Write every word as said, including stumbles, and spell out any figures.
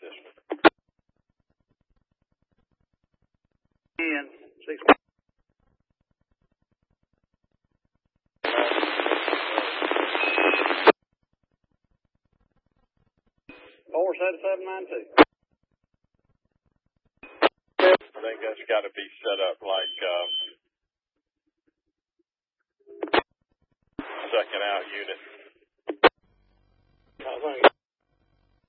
this one. And six. Four seven seven nine two. I think that's got to be set up like um, second out unit.